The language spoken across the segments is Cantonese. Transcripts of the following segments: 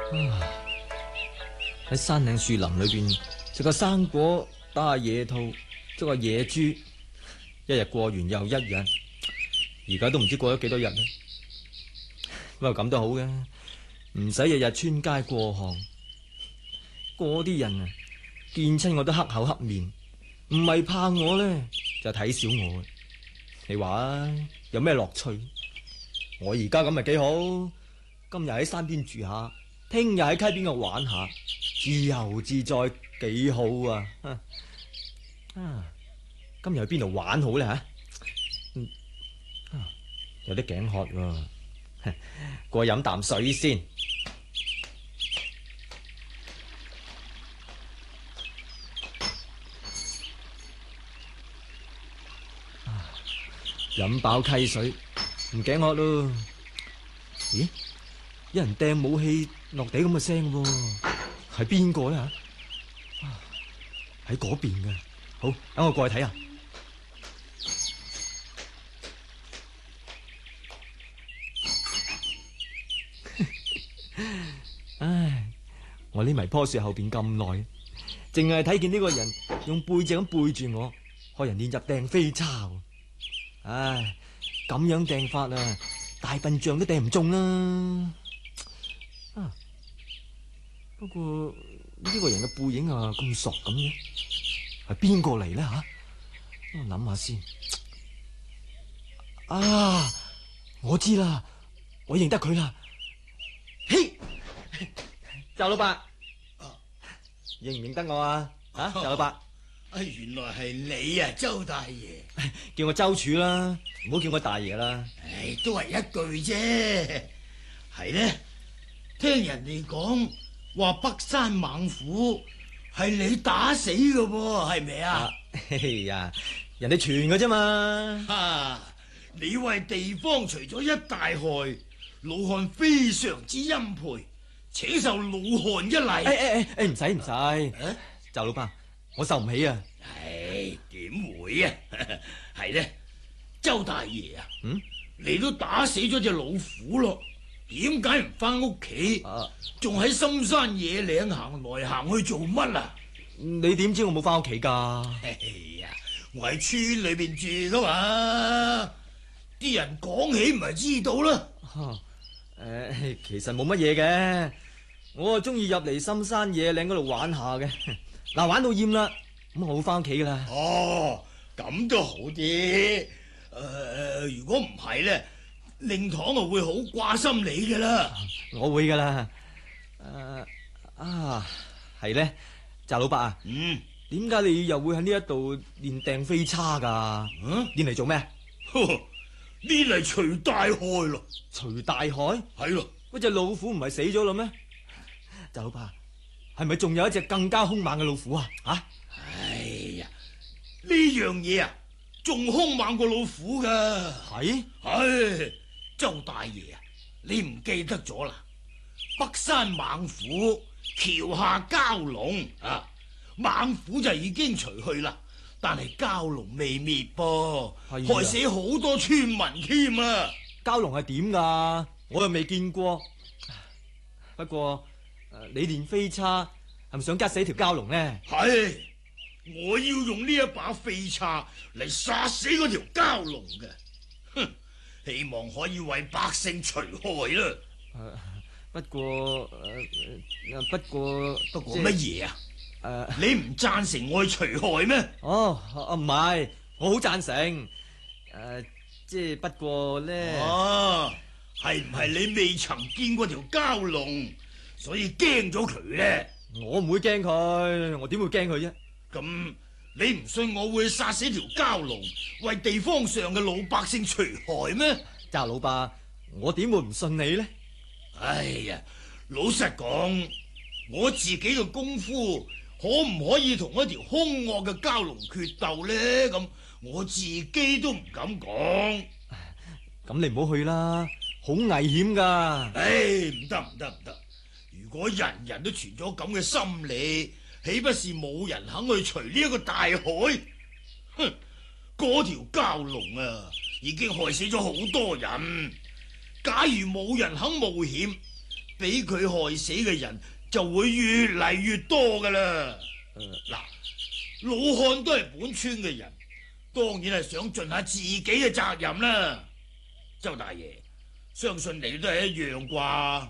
喺山嶺樹林裏邊食個生果，打下野兔，捉個野豬，一日過完又一日，而家都唔知過咗幾多日啦。不過咁都好嘅，唔使日日穿街過巷。嗰啲人啊，見親我都黑口黑面，唔係怕我咧，就睇小我。你話啊，有咩樂趣？我而家咁咪幾好？今日喺山邊住下，聽日喺溪邊度玩下，自由自在，幾好啊！今日去邊度玩好咧吓？有啲頸渴喎，過去飲啖水先。飲飽溪水，唔頸渴咯。咦？有人掟武器落地咁嘅聲喎，係邊個咧吓？喺嗰邊嘅，好，等我過去睇下。唉，我匿埋棵樹後邊咁耐，淨係睇見呢個人用背脊咁背住我，學人練習掟飛叉。唉，咁樣掟法啊，大笨象都掟唔中啦。不過呢個人嘅背影啊咁熟咁嘅，係邊個嚟咧吓？我諗下先。我知啦，我認得佢啦。嘿，周老伯，認唔認得我啊？周老伯。 原來係你啊，周大爺。 叫我周處啦，唔好叫我大爺啦。 都係一句啫。係咧，聽人哋講話北山猛虎係你打死嘅噃，係咪啊？ 呀，人哋傳嘅啫嘛。 你為地方除咗一大害，老漢非常之欽佩，請受老漢一禮。 唔使，周老伯。我受唔起啊！ 點會啊？係咧，周大爺啊，你都打死咗隻老虎咯，點解唔翻屋企？仲喺深山野嶺行來行去做乜啊？ 你點知我冇翻屋企噶？ 我喺村裏邊住噶嘛，啲人講起唔係知道啦。 其實冇乜嘢嘅，我啊中意入嚟深山野嶺嗰度玩下嘅。嗱，玩到厭啦，咁我會翻屋企噶啦。 咁都好啲。如果唔係咧，令堂啊會好掛心你噶啦。 我會噶啦。係咧，周老伯啊，點解你又會喺呢一度練掟飛叉噶？練嚟做咩？ 練嚟除大害咯。 除大害？ 係咯。 嗰隻老虎唔係死咗啦咩？周老伯。係咪仲有一隻更加兇猛嘅老虎啊？ 呢樣嘢啊，仲兇猛過老虎噶。係，周大爺啊，你唔記得咗啦？北山猛虎，橋下蛟龍啊，猛虎就已經除去啦，但係蛟龍未滅噃，害死好多村民添啊！ 蛟龍係點噶？我又未見過。不過。你練飛叉係咪想吉死條蛟龍呢？ 係，我要用呢一把飛叉嚟殺死嗰條蛟龍嘅。哼，希望可以為百姓除害啦。 不過乜嘢啊？你唔贊成我去除害咩？ 唔係，我好贊成。不過咧， 係唔係你未曾見過條蛟龍？所以驚咗佢咧？ 我唔會驚佢，我點會驚佢啫？ 咁你唔信我會殺死條蛟龍，為地方上嘅老百姓除害咩？ 周老伯，我點會唔信你呢？ 老實講，我自己嘅功夫可唔可以同一條兇惡嘅蛟龍決鬥呢？咁我自己都唔敢講。 咁你唔好去啦，好危險噶。 唔得。如果人人都存咗咁嘅心理，豈不是冇人肯去除呢一個大害？哼！嗰條蛟龍啊，已經害死咗好多人。假如冇人肯冒險， 俾佢害死嘅人就會越嚟越多噶啦。嗱，老漢都係本村嘅人，當然係想盡下自己嘅責任啦。周大爺，相信你都係一樣啩？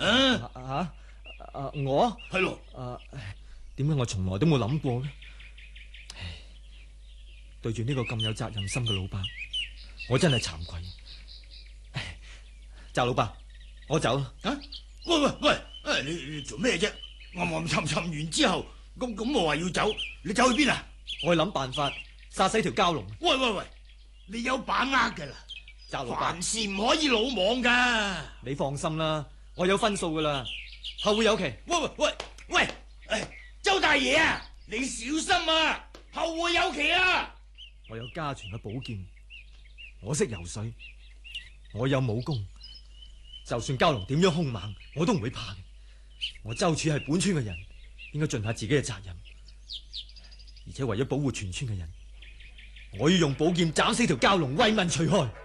我係咯。 點解我從來都冇諗過呢？對住呢個咁有責任心嘅老伯，我真係慚愧。周老伯，我走啦。 喂，你做咩啫？暗沉完之後，咁我話要走，你走去邊啊？ 我去諗辦法殺死條蛟龍。 喂，你有把握噶啦， 周老伯， 凡事唔可以魯莽噶。 你放心啦，我有分數噶啦，後會有期。 喂，周大爺啊，你小心啊，後會有期啊！ 我有家傳嘅寶劍，我識游水，我有武功，就算蛟龍點樣兇猛，我都唔會怕嘅。我周處係本村嘅人，應該盡下自己嘅責任，而且為咗保護全村嘅人，我要用寶劍斬死條蛟龍，為民除害。